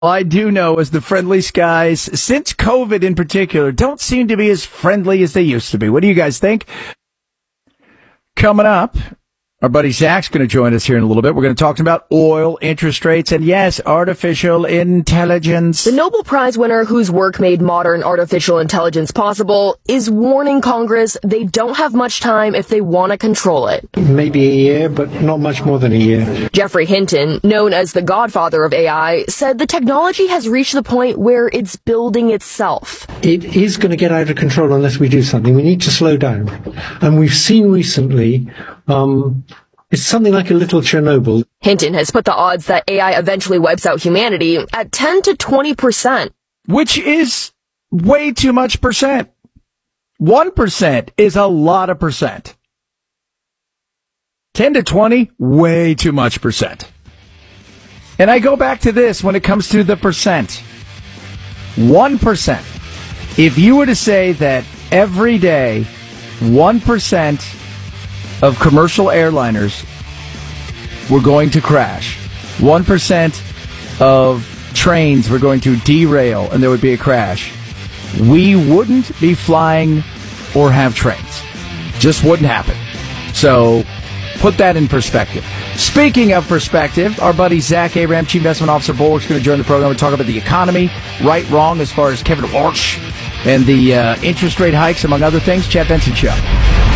All I do know is the friendly skies, since COVID in particular, don't seem to be as friendly as they used to be. What do you guys think? Coming up, our buddy Zach's going to join us here in a little bit. We're going to talk about oil, interest rates, and yes, artificial intelligence. The Nobel Prize winner whose work made modern artificial intelligence possible is warning Congress they don't have much time if they want to control it. Maybe a year, but not much more than a year. Geoffrey Hinton, known as the godfather of AI, said the technology has reached the point where it's building itself. It is going to get out of control unless we do something. We need to slow down. And we've seen recently, it's something like a little Chernobyl. Hinton has put the odds that AI eventually wipes out humanity at 10 to 20%. Which is way too much percent. 1% is a lot of percent. 10 to 20, way too much percent. And I go back to this when it comes to the percent. 1%. If you were to say that every day, 1% of commercial airliners were going to crash, 1% of trains were going to derail and there would be a crash, we wouldn't be flying or have trains. Just wouldn't happen. So put that in perspective. Speaking of perspective, our buddy Zach Abraham, Chief Investment Officer, Bulwark's going to join the program. We'll talk about the economy, right, wrong, as far as Kevin Walsh and the interest rate hikes, among other things. Chad Benson Show.